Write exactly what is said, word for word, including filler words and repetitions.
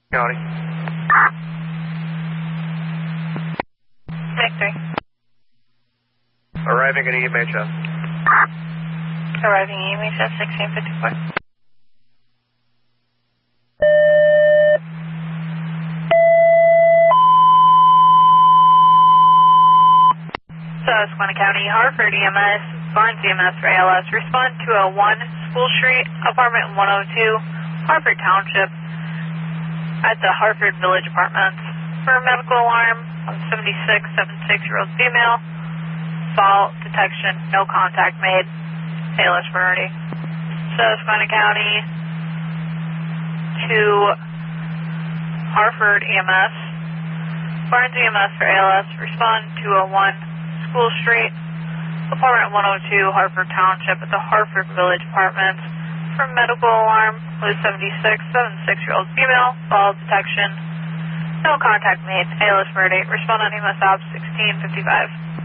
County. Victory. Arriving at E M H S. Arriving E M H S sixteen fifty-four. Susquehanna County, Hartford E M S, Barnes E M S for A L S. Respond to a one School Street, apartment one oh two, Hartford Township, at the Hartford Village Apartments. For a medical alarm on seventy-six, seventy-six-year-old female. Fault detection, no contact made. A L S priority. Susquehanna County to Hartford E M S. Barnes E M S for A L S. Respond to a one School Street, apartment one oh two, Hartford Township, at the Hartford Village Apartments. For medical alarm with seventy-six, seventy-six-year-old female. Fault detection, no contact made. A L S priority. Respond on E M S O B sixteen fifty-five.